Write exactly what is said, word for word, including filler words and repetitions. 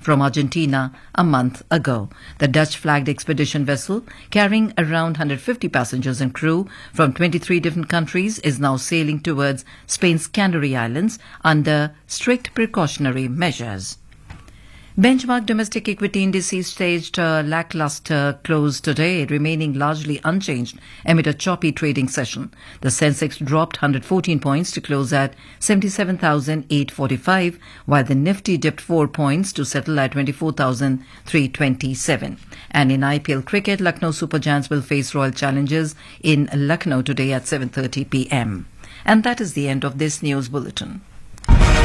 from Argentina a month ago. The Dutch-flagged expedition vessel, carrying around one hundred fifty passengers and crew from twenty-three different countries, is now sailing towards Spain's Canary Islands under strict precautionary measures. Benchmark domestic equity indices staged a lackluster close today, remaining largely unchanged amid a choppy trading session. The Sensex dropped one hundred fourteen points to close at seventy-seven thousand eight hundred forty-five, while the Nifty dipped four points to settle at twenty-four thousand three hundred twenty-seven. And in I P L cricket, Lucknow Super Giants will face Royal Challengers in Lucknow today at seven thirty p m. And that is the end of this news bulletin.